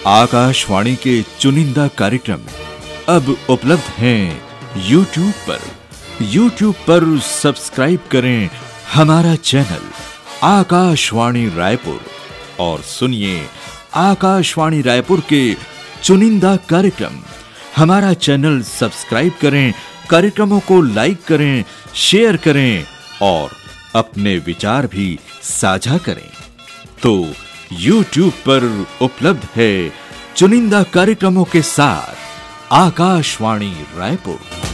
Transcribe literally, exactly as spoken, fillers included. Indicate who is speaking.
Speaker 1: आकाशवाणी के चुनिंदा कार्यक्रम अब उपलब्ध हैं यूट्यूब पर। यूट्यूब पर सब्सक्राइब करें हमारा चैनल आकाशवाणी रायपुर और सुनिए आकाशवाणी रायपुर के चुनिंदा कार्यक्रम। हमारा चैनल सब्सक्राइब करें, कार्यक्रमों को लाइक करें, शेयर करें और अपने विचार भी साझा करें। तो यूट्यूब पर उपलब्ध है चुनिंदा कार्यक्रमों के साथ आकाशवाणी रायपुर।